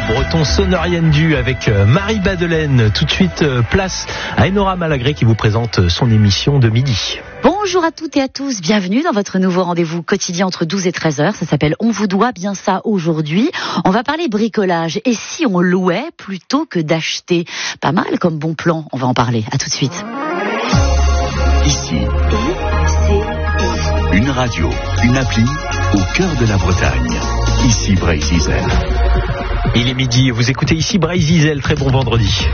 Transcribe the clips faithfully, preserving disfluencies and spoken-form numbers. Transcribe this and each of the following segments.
breton Sonoriendu avec Marie Badelaine. Tout de suite, place à Enora Malagré qui vous présente son émission de midi. Bonjour à toutes et à tous, bienvenue dans votre nouveau rendez-vous quotidien entre douze et treize heures. Ça s'appelle On vous doit bien ça aujourd'hui. On va parler bricolage. Et si on louait plutôt que d'acheter? Pas mal comme bon plan, on va en parler. À tout de suite. Ici, une radio, une appli au cœur de la Bretagne. Ici Bray-Zizel. Il est midi et vous écoutez ici Bray-Zizel. Très bon vendredi.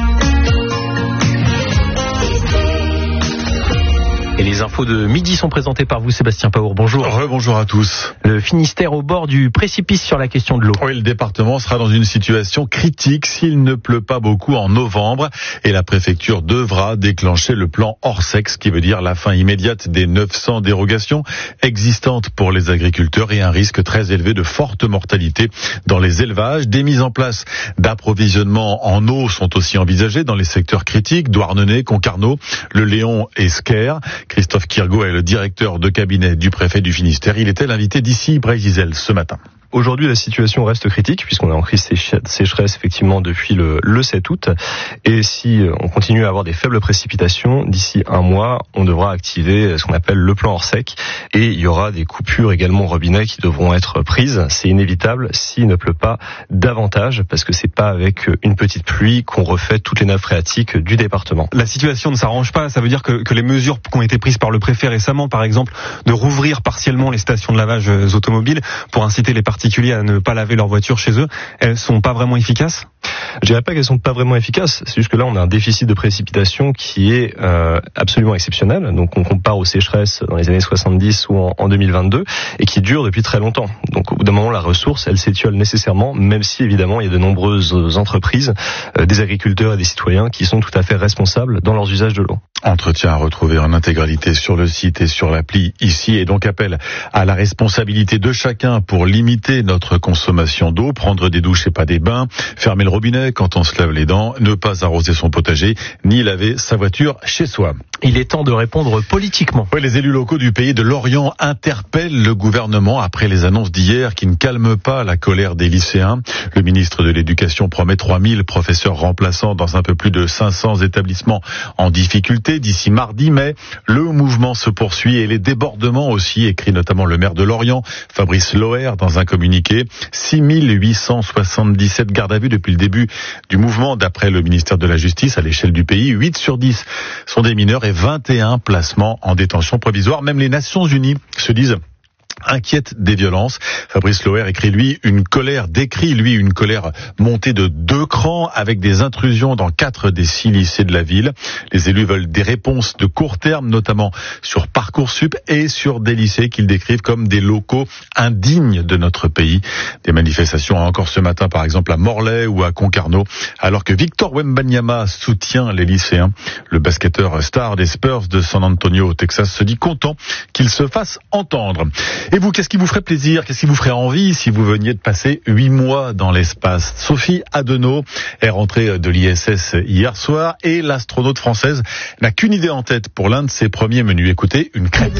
Et les infos de midi sont présentées par vous, Sébastien Paour. Bonjour. Rebonjour à tous. Le Finistère au bord du précipice sur la question de l'eau. Oui, le département sera dans une situation critique s'il ne pleut pas beaucoup en novembre. Et la préfecture devra déclencher le plan Orsec, ce qui veut dire la fin immédiate des neuf cents dérogations existantes pour les agriculteurs et un risque très élevé de forte mortalité dans les élevages. Des mises en place d'approvisionnement en eau sont aussi envisagées dans les secteurs critiques, Douarnenez, Concarneau, Le Léon et Sker. Christophe Kirgo est le directeur de cabinet du préfet du Finistère. Il était l'invité d'ici Bray-Zizel ce matin. Aujourd'hui, la situation reste critique puisqu'on est en crise sécheresse effectivement depuis le, le sept août. Et si on continue à avoir des faibles précipitations, d'ici un mois, on devra activer ce qu'on appelle le plan Orsec. Et il y aura des coupures également au robinet qui devront être prises. C'est inévitable s'il ne pleut pas davantage parce que c'est pas avec une petite pluie qu'on refait toutes les nappes phréatiques du département. La situation ne s'arrange pas. Ça veut dire que, que les mesures qui ont été prises par le préfet récemment, par exemple, de rouvrir partiellement les stations de lavage automobiles pour inciter les particuliers à ne pas laver leur voiture chez eux, elles sont pas vraiment efficaces? Je dirais pas qu'elles sont pas vraiment efficaces. C'est juste que là, on a un déficit de précipitation qui est euh, absolument exceptionnel. Donc, on compare aux sécheresses dans les années soixante-dix ou en, en deux mille vingt-deux et qui dure depuis très longtemps. Donc, au bout d'un moment, la ressource, elle s'étiole nécessairement, même si évidemment, il y a de nombreuses entreprises, euh, des agriculteurs et des citoyens qui sont tout à fait responsables dans leurs usages de l'eau. Entretien à retrouver en intégralité sur le site et sur l'appli ici, et donc appel à la responsabilité de chacun pour limiter notre consommation d'eau, prendre des douches et pas des bains, fermer le robinet quand on se lave les dents, ne pas arroser son potager, ni laver sa voiture chez soi. Il est temps de répondre politiquement. Oui, les élus locaux du pays de Lorient interpellent le gouvernement après les annonces d'hier qui ne calment pas la colère des lycéens. Le ministre de l'Éducation promet trois mille professeurs remplaçants dans un peu plus de cinq cents établissements en difficulté d'ici mardi, mais le mouvement se poursuit et les débordements aussi, écrit notamment le maire de Lorient, Fabrice Loher, dans un communiqué. six mille huit cent soixante-dix-sept gardes à vue depuis le début du mouvement, d'après le ministère de la Justice à l'échelle du pays. huit sur dix sont des mineurs et vingt et un placements en détention provisoire. Même les Nations Unies se disent inquiète des violences. Fabrice Loher écrit lui une colère, décrit lui une colère montée de deux crans avec des intrusions dans quatre des six lycées de la ville. Les élus veulent des réponses de court terme, notamment sur Parcoursup et sur des lycées qu'ils décrivent comme des locaux indignes de notre pays. Des manifestations encore ce matin, par exemple à Morlaix ou à Concarneau, alors que Victor Wembanyama soutient les lycéens. Le basketteur star des Spurs de San Antonio au Texas se dit content qu'il se fasse entendre. Et vous, qu'est-ce qui vous ferait plaisir, qu'est-ce qui vous ferait envie si vous veniez de passer huit mois dans l'espace? Sophie Adenau est rentrée de l'I S S hier soir et l'astronaute française n'a qu'une idée en tête pour l'un de ses premiers menus. Écoutez, une crêpe.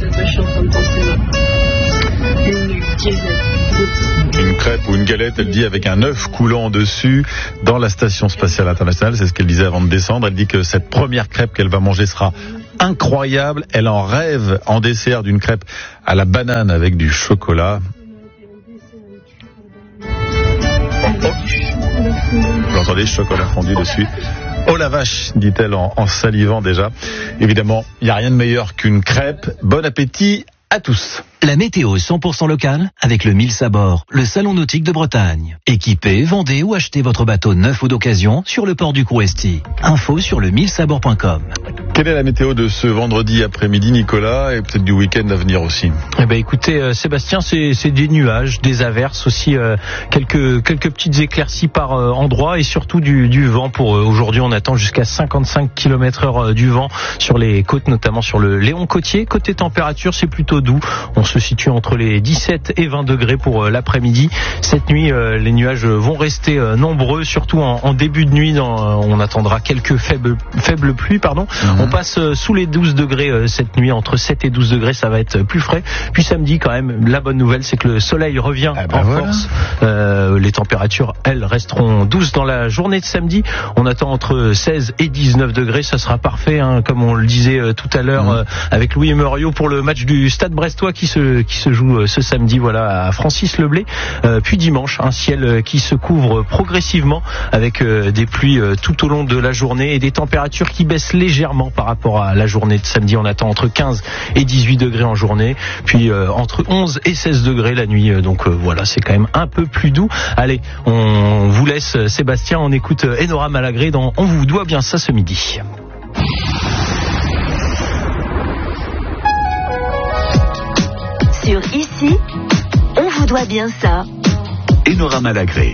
Une crêpe ou une galette, elle dit, avec un œuf coulant dessus dans la station spatiale internationale. C'est ce qu'elle disait avant de descendre. Elle dit que cette première crêpe qu'elle va manger sera incroyable. Elle en rêve en dessert d'une crêpe à la banane avec du chocolat. Oh, vous entendez, chocolat fondu dessus. Oh la vache, dit-elle en, en salivant déjà. Évidemment, il n'y a rien de meilleur qu'une crêpe. Bon appétit à tous. La météo cent pour cent locale avec le Mille Sabord, le salon nautique de Bretagne. Équipez, vendez ou achetez votre bateau neuf ou d'occasion sur le port du Couresti. Info sur le mille sabord point com. Quelle est la météo de ce vendredi après-midi, Nicolas, et peut-être du week-end à venir aussi? Eh ben, écoutez, euh, Sébastien, c'est, c'est des nuages, des averses aussi, euh, quelques quelques petites éclaircies par euh, endroit et surtout du, du vent. Pour euh, aujourd'hui, on attend jusqu'à cinquante-cinq kilomètres heure euh, du vent sur les côtes, notamment sur le Léon Côtier. Côté température, c'est plutôt doux. On se situe entre les dix-sept et vingt degrés pour euh, l'après-midi. Cette nuit, euh, les nuages vont rester euh, nombreux, surtout en, en début de nuit. Dans, euh, on attendra quelques faibles, faibles pluies. Pardon. Mmh. On passe euh, sous les douze degrés euh, cette nuit, entre sept et douze degrés, ça va être plus frais. Puis samedi, quand même, la bonne nouvelle, c'est que le soleil revient ah ben en voilà. force. Euh, les températures, elles, resteront douces dans la journée de samedi. On attend entre seize et dix-neuf degrés. Ça sera parfait, hein, comme on le disait euh, tout à l'heure mmh. euh, avec Louis Meuriot pour le match du Stade Brestois qui se qui se joue euh, ce samedi. Voilà, à Francis-Leblay. Euh, puis dimanche, un ciel euh, qui se couvre progressivement avec euh, des pluies euh, tout au long de la journée et des températures qui baissent légèrement par rapport à la journée de samedi. On attend entre quinze et dix-huit degrés en journée, puis euh, entre onze et seize degrés la nuit. Donc euh, voilà, c'est quand même un peu plus doux. Allez, on vous laisse, Sébastien, on écoute Enora Malagré dans On vous doit bien ça ce midi. Sur Ici, on vous doit bien ça. Enora Malagré.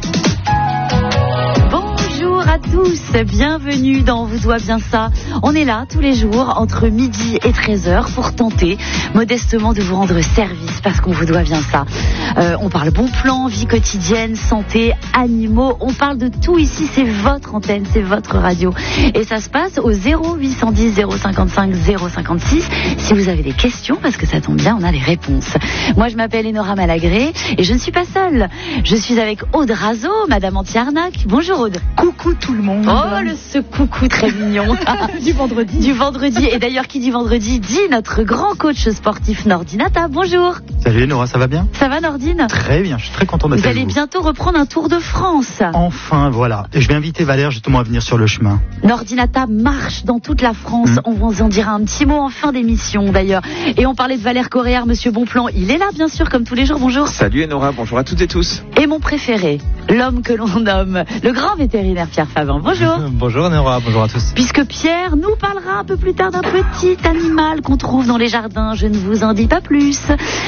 Bonjour à tous, bienvenue dans On vous doit bien ça. On est là tous les jours entre midi et treize heures pour tenter modestement de vous rendre service parce qu'on vous doit bien ça. Euh, on parle bon plan, vie quotidienne, santé, animaux, on parle de tout ici, c'est votre antenne, c'est votre radio. Et ça se passe au zéro huit cent dix zéro cinquante-cinq zéro cinquante-six si vous avez des questions, parce que ça tombe bien, on a les réponses. Moi je m'appelle Enora Malagré et je ne suis pas seule. Je suis avec Aude Razo, Madame Anti-Arnaque. Bonjour Aude. Coucou tout le monde. Oh, le ce coucou très mignon. Du vendredi. Du vendredi. Et d'ailleurs, qui dit vendredi dit notre grand coach sportif Nordinata. Bonjour. Salut Nora, ça va bien? Ça va Nordine? Très bien, je suis très content d'être vous avec vous. Vous allez bientôt reprendre un Tour de France. Enfin, voilà. Et je vais inviter Valère justement à venir sur le chemin. Nordinata marche dans toute la France. Mmh. On vous en dira un petit mot en fin d'émission d'ailleurs. Et on parlait de Valère Coréard, Monsieur Bonplan. Il est là bien sûr, comme tous les jours. Bonjour. Salut Enora, bonjour à toutes et tous. Et mon préféré, l'homme que l'on nomme le grand vétérinaire Pierre Favin. Bonjour. Bonjour Nora, bonjour à tous. Puisque Pierre nous parlera un peu plus tard d'un petit animal qu'on trouve dans les jardins, je ne vous en dis pas plus.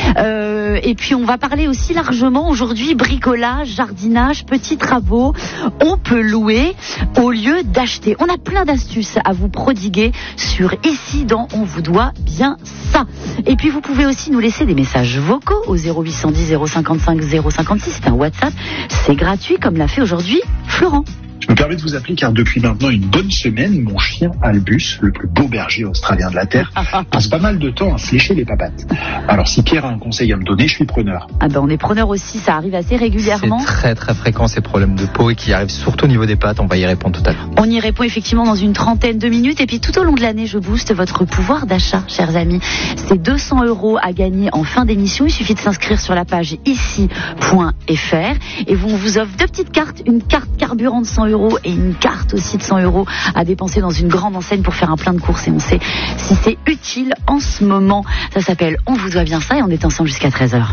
Euh, et puis on va parler aussi largement aujourd'hui bricolage, jardinage, petits travaux. On peut louer au lieu d'acheter. On a plein d'astuces à vous prodiguer sur Ici dans On vous doit bien ça. Et puis vous pouvez aussi nous laisser des messages vocaux au zéro huit cent dix zéro cinquante-cinq zéro cinquante-six. C'est un WhatsApp, c'est gratuit comme l'a fait aujourd'hui Florent. Je me permets de vous appeler car depuis maintenant une bonne semaine, mon chien Albus, le plus beau berger australien de la Terre, passe pas mal de temps à se lécher les papates. Alors si Pierre a un conseil à me donner, je suis preneur. Ah ben on est preneur aussi, ça arrive assez régulièrement. C'est très très fréquent ces problèmes de peau et qui arrivent surtout au niveau des pattes, on va y répondre tout à l'heure. On y répond effectivement dans une trentaine de minutes et puis tout au long de l'année je booste votre pouvoir d'achat, chers amis. C'est deux cents euros à gagner en fin d'émission, il suffit de s'inscrire sur la page ici point f r et on vous offre deux petites cartes, une carte carburant de cent euros et une carte aussi de cent euros à dépenser dans une grande enseigne pour faire un plein de courses et on sait si c'est utile en ce moment. Ça s'appelle On vous doit bien ça et on est ensemble jusqu'à treize heures.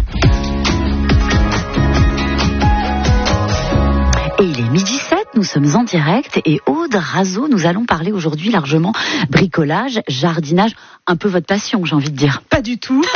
Et il est midi sept, nous sommes en direct et Aude Razo, nous allons parler aujourd'hui largement bricolage, jardinage, un peu votre passion, j'ai envie de dire. Pas du tout.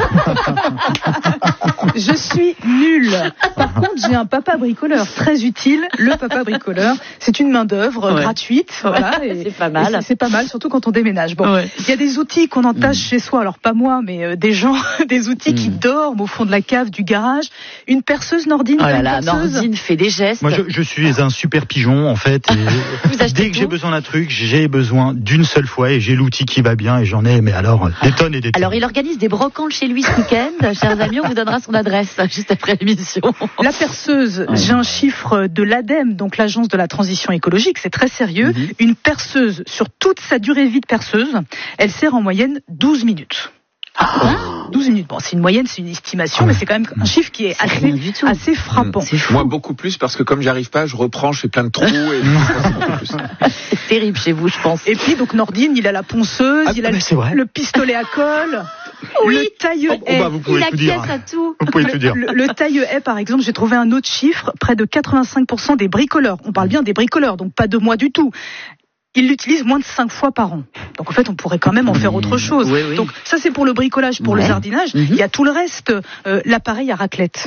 Je suis nulle. Par contre, j'ai un papa bricoleur très utile, le papa bricoleur. C'est une main d'œuvre ouais. gratuite, voilà. Et, c'est pas mal. C'est, c'est pas mal, surtout quand on déménage. Bon, ouais. il y a des outils qu'on entache mmh. chez soi. Alors pas moi, mais euh, des gens, des outils mmh. qui dorment au fond de la cave du garage. Une perceuse Nordine. Oh là là, Nordine fait des gestes. Moi, je, je suis un super pigeon en fait. Et dès que tout. j'ai besoin d'un truc, j'ai besoin d'une seule fois et j'ai l'outil qui va bien et j'en ai. Mais alors des tonnes et des tonnes. Alors il organise des brocantes chez lui ce week-end. Chers amis, on vous donnera son adresse juste après l'émission. La perceuse, ouais. j'ai un chiffre de l'ADEME, donc l'agence de la transition écologique, c'est très sérieux. Mm-hmm. Une perceuse, sur toute sa durée de vie de perceuse, elle sert en moyenne douze minutes. Ah, douze minutes. Bon, c'est une moyenne, c'est une estimation, ah, mais c'est quand même un chiffre qui est assez, assez frappant. Mmh. Moi, beaucoup plus, parce que comme j'y arrive pas, je reprends, je fais plein de trous. Et plus. C'est terrible chez vous, je pense. Et puis, donc, Nordine, il a la ponceuse, ah, il a le, le pistolet à colle. Oui. Le taille-haie. Oh, bah, vous pouvez il tout dire. acquiesce à tout. Vous pouvez le, tout dire. Le, le taille-haie, par exemple, j'ai trouvé un autre chiffre, près de quatre-vingt-cinq pour cent des bricoleurs. On parle bien des bricoleurs, donc pas de moi du tout. Ils l'utilisent moins de cinq fois par an. Donc en fait, on pourrait quand même en faire autre chose. Oui, oui. Donc ça, c'est pour le bricolage, pour ouais. le jardinage. Mm-hmm. Il y a tout le reste. Euh, l'appareil à raclette.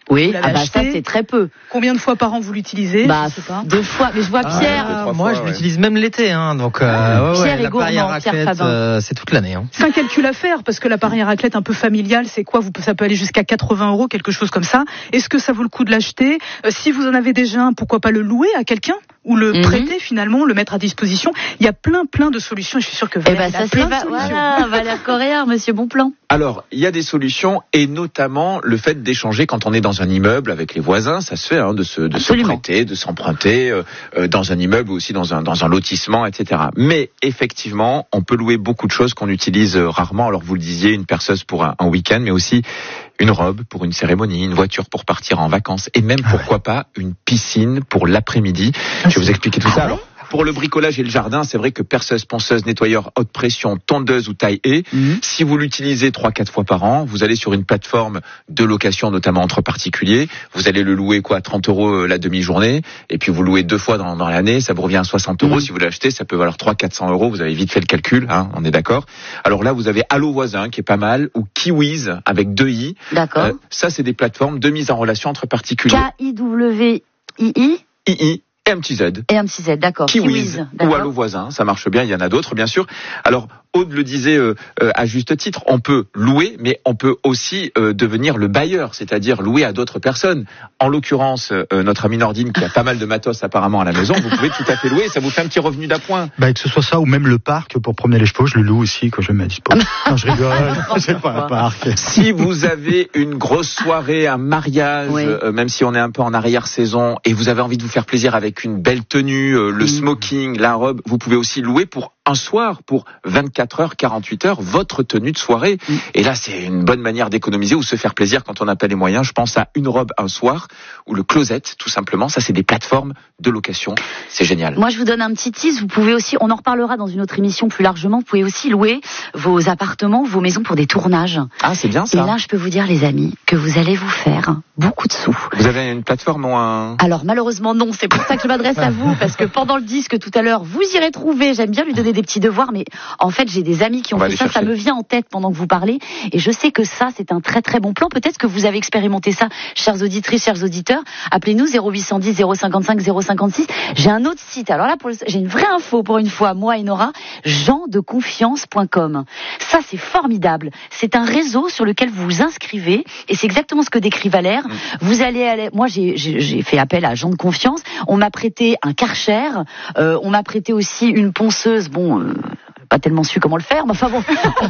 Oui, Vous ah bah ça c'est très peu. Combien de fois par an vous l'utilisez? Bah, je sais pas. Deux fois. Mais je vois Ah, Pierre. euh, moi, je l'utilise ouais. même l'été, hein. Donc, euh, ouais, Pierre ouais, est gourmand, Pierre Fabin. Euh, c'est toute l'année. Hein. C'est un calcul à faire parce que l'appareil à raclette un peu familial, c'est quoi? Vous, ça peut aller jusqu'à quatre-vingts euros, quelque chose comme ça. Est-ce que ça vaut le coup de l'acheter? euh, Si vous en avez déjà un, pourquoi pas le louer à quelqu'un ou le mm-hmm. prêter finalement, le mettre à disposition? Il y a plein, plein de solutions. Et je suis sûr que eh ben, ça c'est va... voilà, Valère Correa, Monsieur Bonplan. Alors, il y a des solutions et notamment le fait d'échanger quand on est dans un immeuble avec les voisins, ça se fait hein, de se de se prêter, de s'emprunter euh, euh, dans un immeuble ou aussi dans un dans un lotissement, et cetera. Mais effectivement, on peut louer beaucoup de choses qu'on utilise euh, rarement. Alors vous le disiez, une perceuse pour un, un week-end, mais aussi une robe pour une cérémonie, une voiture pour partir en vacances et même pourquoi pas une piscine pour l'après-midi. Je vais vous expliquer tout ça. Alors, pour le bricolage et le jardin, c'est vrai que perceuse, ponceuse, nettoyeur haute pression, tondeuse ou taille haie, mmh. si vous l'utilisez trois quatre fois par an, vous allez sur une plateforme de location, notamment entre particuliers, vous allez le louer quoi, trente euros la demi-journée, et puis vous louez deux fois dans, dans l'année, ça vous revient à soixante euros. Mmh. Si vous l'achetez, ça peut valoir trois cents quatre cents euros, vous avez vite fait le calcul, hein, on est d'accord. Alors là, vous avez Allo Voisin, qui est pas mal, ou Kiwiz, avec deux i. D'accord. Euh, ça, c'est des plateformes de mise en relation entre particuliers. K I W I I I I Et un petit Z. Et un petit Z, d'accord. Kiwiz. Ou Allo Voisin, ça marche bien, il y en a d'autres, bien sûr. Alors, Aude le disait euh, euh, à juste titre, on peut louer, mais on peut aussi euh, devenir le bailleur, c'est-à-dire louer à d'autres personnes. En l'occurrence, euh, notre ami Nordine, qui a pas mal de matos apparemment à la maison, vous pouvez tout à fait louer, ça vous fait un petit revenu d'appoint. Bah, que ce soit ça, ou même le parc, pour promener les chevaux, je le loue aussi quand je me mets à dispo. Non, je rigole, c'est pas un parc. Si vous avez une grosse soirée, un mariage, oui. euh, même si on est un peu en arrière-saison, et vous avez envie de vous faire plaisir avec une belle tenue, euh, le mmh. smoking, la robe, vous pouvez aussi louer pour un soir, pour vingt-quatre heures, quarante-huit heures, votre tenue de soirée. Mmh. Et là, c'est une bonne manière d'économiser ou se faire plaisir quand on n'a pas les moyens. Je pense à Une robe un soir ou le Closet, tout simplement. Ça, c'est des plateformes de location. C'est génial. Moi, je vous donne un petit tease. Vous pouvez aussi, on en reparlera dans une autre émission plus largement, vous pouvez aussi louer vos appartements, vos maisons pour des tournages. Ah, c'est bien ça. Et là, je peux vous dire, les amis, que vous allez vous faire beaucoup de sous. Vous avez une plateforme ou un... Alors, malheureusement, non. C'est pour ça que je m'adresse à vous, parce que pendant le disque tout à l'heure, vous irez trouver, j'aime bien lui donner des petits devoirs, mais en fait, j'ai des amis qui ont fait ça, chercher. Ça me vient en tête pendant que vous parlez, et je sais que ça, c'est un très très bon plan. Peut-être que vous avez expérimenté ça, chères auditrices, chers auditeurs. Appelez-nous zéro huit cent dix zéro cinquante-cinq zéro cinquante-six. J'ai un autre site. Alors là, pour le... j'ai une vraie info pour une fois, moi et Nora, gens de confiance point com. Ça, c'est formidable. C'est un réseau sur lequel vous vous inscrivez, et c'est exactement ce que décrit Valère. Mmh. Vous allez aller... Moi, j'ai, j'ai, j'ai fait appel à gens de confiance. On m'a prêté un Karcher. Euh, on m'a prêté aussi une ponceuse. Bon... Euh... pas tellement su comment le faire, mais enfin bon,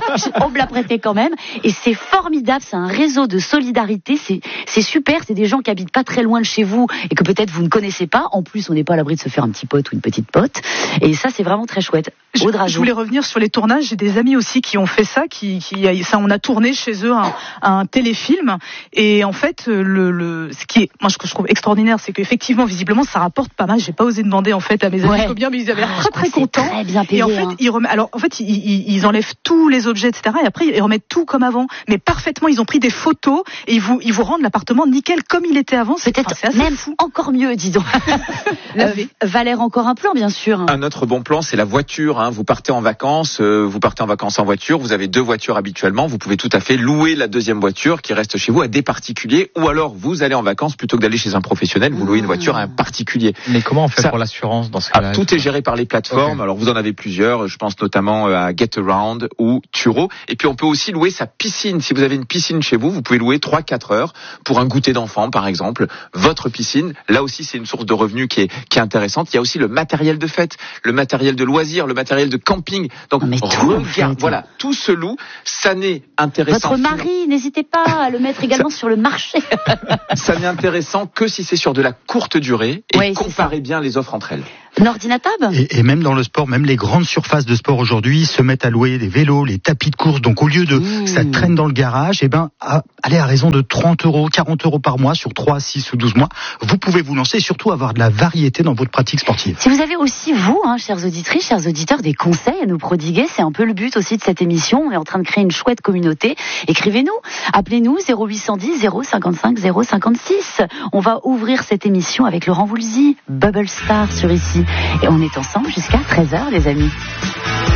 on me l'a prêté quand même. Et c'est formidable, c'est un réseau de solidarité, c'est, c'est super, c'est des gens qui habitent pas très loin de chez vous et que peut-être vous ne connaissez pas. En plus, on n'est pas à l'abri de se faire un petit pote ou une petite pote. Et ça, c'est vraiment très chouette. Je, je voulais revenir sur les tournages. J'ai des amis aussi qui ont fait ça, qui, qui ça, on a tourné chez eux un, un téléfilm. Et en fait, le, le, ce qui est, moi, ce que je trouve extraordinaire, c'est qu'effectivement, visiblement, ça rapporte pas mal. J'ai pas osé demander en fait à mes amis ouais. combien, mais ils avaient l'air très très contents. Très bien payé, et en fait, hein. ils remettent, alors en fait, ils, ils, ils enlèvent tous les objets, et cetera. Et après, ils remettent tout comme avant, mais parfaitement. Ils ont pris des photos et ils vous, ils vous rendent l'appartement nickel comme il était avant. C'est peut-être enfin, même fou. Encore mieux, disons. euh, Valère, encore un plan, bien sûr. Un autre bon plan, c'est la voiture. Hein. Vous partez en vacances, euh, vous partez en vacances en voiture. Vous avez deux voitures habituellement. Vous pouvez tout à fait louer la deuxième voiture qui reste chez vous à des particuliers, ou alors vous allez en vacances plutôt que d'aller chez un professionnel. Vous louez une voiture à un particulier. Mais comment on fait Ça, pour l'assurance dans ce cas-là? ah, Tout est géré par les plateformes. Okay. Alors vous en avez plusieurs. Je pense notamment à Getaround ou Turo. Et puis on peut aussi louer sa piscine. Si vous avez une piscine chez vous, vous pouvez louer trois quatre heures pour un goûter d'enfant, par exemple. Votre piscine, là aussi c'est une source de revenus qui est, qui est intéressante. Il y a aussi le matériel de fête, le matériel de loisirs, le matériel de camping. Donc non, tout, regarde, voilà, tout se loue. Ça n'est intéressant. Votre mari, n'hésitez pas à le mettre également ça, sur le marché. Ça n'est intéressant que si c'est sur de la courte durée et oui, comparez bien les offres entre elles. Nordinatab et, et même dans le sport, même les grandes surfaces de sport aujourd'hui se mettent à louer des vélos, les tapis de course. Donc au lieu de mmh. ça traîne dans le garage, eh ben à, allez à raison de trente euros, quarante euros par mois sur trois, six ou douze mois, vous pouvez vous lancer et surtout avoir de la variété dans votre pratique sportive. Si vous avez aussi vous, hein, chères auditrices, chers auditeurs, des conseils à nous prodiguer, c'est un peu le but aussi de cette émission. On est en train de créer une chouette communauté. Écrivez-nous, appelez-nous zéro huit cent dix zéro cinquante-cinq zéro cinquante-six. On va ouvrir cette émission avec Laurent Voulzy, Bubble Star sur ici. Et on est ensemble jusqu'à treize heures, les amis.